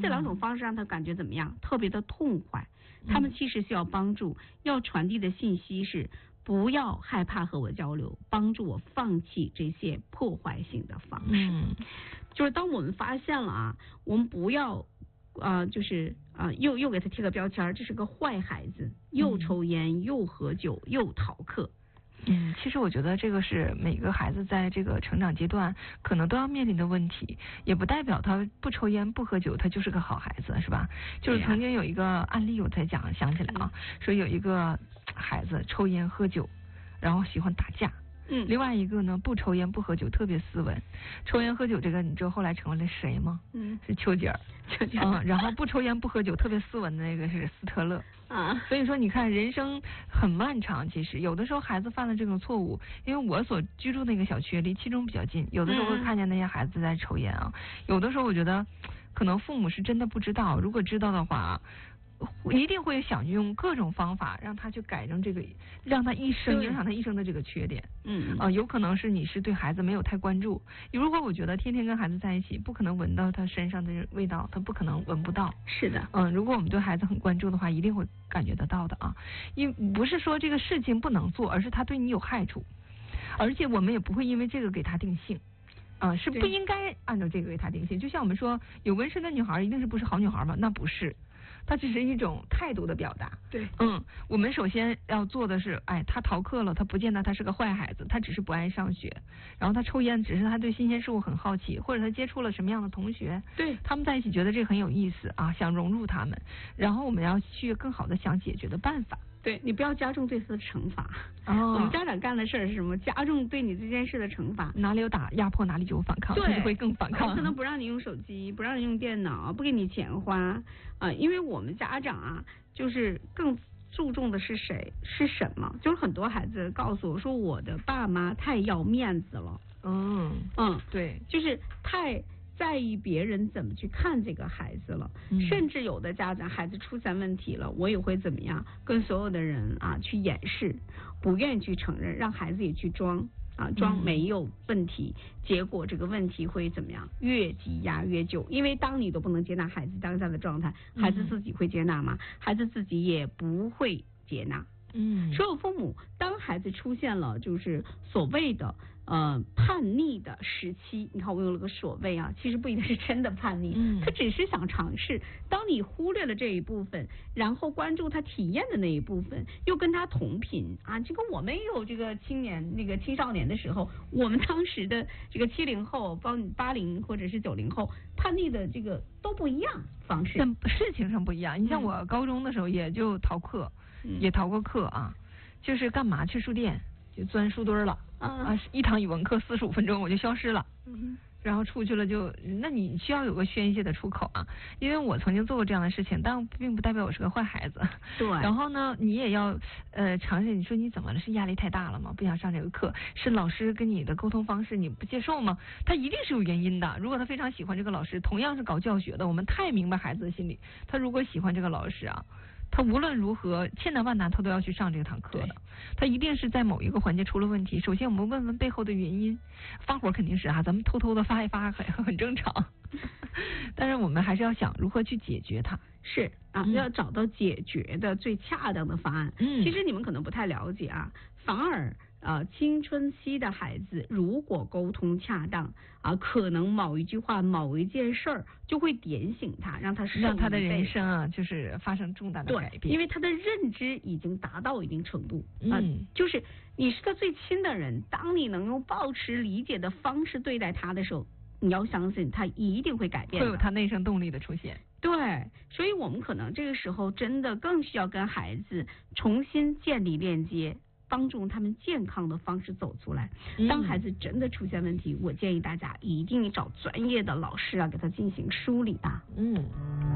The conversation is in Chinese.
这2种方式让他感觉怎么样？特别的痛快。他们其实需要帮助，要传递的信息是不要害怕和我交流，帮助我放弃这些破坏性的方式。就是当我们发现了啊，我们不要又给他贴个标签，这是个坏孩子，又抽烟又喝酒又逃课。 其实我觉得这个是每个孩子在这个成长阶段可能都要面临的问题，也不代表他不抽烟不喝酒他就是个好孩子，是吧？就是曾经有一个案例我才想起来啊，说有一个孩子抽烟喝酒，然后喜欢打架。另外一个呢，不抽烟不喝酒，特别斯文。抽烟喝酒这个你知道后来成为了谁吗？是丘吉尔。然后不抽烟不喝酒，特别斯文的那个是斯特勒。所以说你看人生很漫长，其实有的时候孩子犯了这种错误，因为我所居住那个小区离七中比较近，有的时候会看见那些孩子在抽烟啊。有的时候我觉得可能父母是真的不知道，如果知道的话一定会想用各种方法让他去改正这个，让他一生影响他一生的这个缺点。有可能是你是对孩子没有太关注。如果我觉得天天跟孩子在一起，不可能闻到他身上的味道，他不可能闻不到。 是的。 如果我们对孩子很关注的话，一定会感觉得到的啊。因不是说这个事情不能做，而是他对你有害处，而且我们也不会因为这个给他定性。是不应该按照这个给他定性。就像我们说有纹身的女孩一定不是好女孩吗？那不是。它只是一种态度的表达。 对。 我们首先要做的是，他逃课了，他不见得他是个坏孩子，他只是不爱上学。然后他抽烟，只是他对新鲜事物很好奇，或者他接触了什么样的同学， 对， 他们在一起觉得这很有意思啊，想融入他们。然后我们要去更好的想解决的办法。 对，你不要加重对他的惩罚。我们家长干的事儿是什么？加重对你这件事的惩罚。 哪里有打压迫，哪里就有反抗，他就会更反抗。 可能不让你用手机，不让你用电脑，不给你钱花因为我们家长啊，就是更注重的是是什么？就是很多孩子告诉我说，我的爸妈太要面子了。 对， 就是太在意别人怎么去看这个孩子了，甚至有的家长孩子出现问题了，我也会怎么样跟所有的人去掩饰，不愿意去承认，让孩子也去装没有问题，结果这个问题会怎么样？越积压越久，因为当你都不能接纳孩子当下的状态，孩子自己会接纳吗？孩子自己也不会接纳。所有父母当孩子出现了就是所谓的叛逆的时期，你看我用了个所谓其实不一定是真的叛逆，他只是想尝试。当你忽略了这一部分，然后关注他体验的那一部分，又跟他同频这个我们有这个青少年的时候，我们当时的这个70后、80或者是90后叛逆的这个都不一样方式， 但事情上不一样。你像我高中的时候也就逃课，也逃过课就是干嘛去书店就钻书堆了一堂语文课45分钟我就消失了。然后出去了那你需要有个宣泄的出口因为我曾经做过这样的事情，但并不代表我是个坏孩子。 对。 然后呢，你也要尝试。你说你怎么了？是压力太大了吗？不想上这个课？是老师跟你的沟通方式你不接受吗？他一定是有原因的。如果他非常喜欢这个老师，同样是搞教学的，我们太明白孩子的心理。他如果喜欢这个老师他无论如何千难万难他都要去上这堂课的，他一定是在某一个环节出了问题。首先我们问问背后的原因，发火肯定是咱们偷偷的发一发很正常，但是我们还是要想如何去解决它。 是要找到解决的最恰当的方案。其实你们可能不太了解反而青春期的孩子如果沟通恰当可能某一句话某一件事儿就会点醒他，让他的人生就是发生重大的改变。 因为他的认知已经达到一定程度就是你是他最亲的人，当你能用保持理解的方式对待他的时候，你要相信他一定会改变的， 会有他内生动力的出现。 对，所以我们可能这个时候真的更需要跟孩子重新建立链接，帮助他们健康的方式走出来。当孩子真的出现问题，我建议大家一定找专业的老师给他进行梳理